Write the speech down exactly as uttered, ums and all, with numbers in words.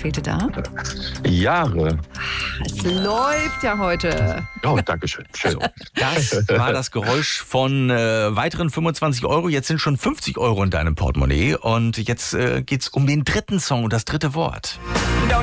steht da? Jahre. Es läuft ja heute. Oh, danke schön. schön. Das war das Geräusch von äh, weiteren fünfundzwanzig Euro. Jetzt sind schon fünfzig Euro in deinem Portemonnaie. Und jetzt äh, geht's um den dritten Song und das dritte Wort.